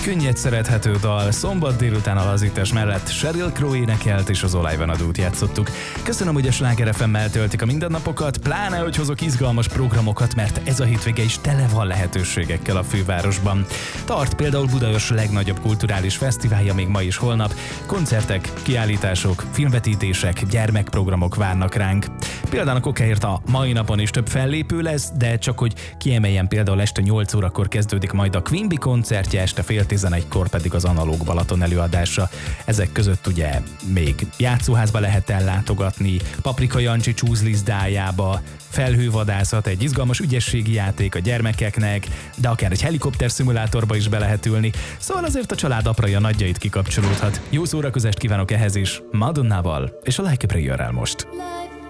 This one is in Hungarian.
Könnyed szerethető dal, szombat délután a lazítás mellett Sheryl Crow énekelt és az Olaj van a dút játszottuk. Köszönöm, hogy a Sláger FM-mel töltik a mindennapokat, pláne, hogy hozok izgalmas programokat, mert ez a hétvége is tele van lehetőségekkel a fővárosban. Tart például Budaörs legnagyobb kulturális fesztiválja még ma is holnap. Koncertek, kiállítások, filmvetítések, gyermekprogramok várnak ránk. Például okáért a mai napon is több fellépő lesz, de csak hogy kiemeljen, például este 8 órakor kezdődik majd a Quimby koncertje, este fél 11-kor pedig az Analóg Balaton előadása. Ezek között ugye még játszóházba lehet ellátogatni, Paprika Jancsi csúzlizdájába, felhővadászat, egy izgalmas ügyességi játék a gyermekeknek, de akár egy helikopter szimulátorba is be lehet ülni, szóval azért a család aprai a nagyjait kikapcsolódhat. Jó szórakozást kívánok ehhez is, Madonnával és a Like a Prayer-rel most.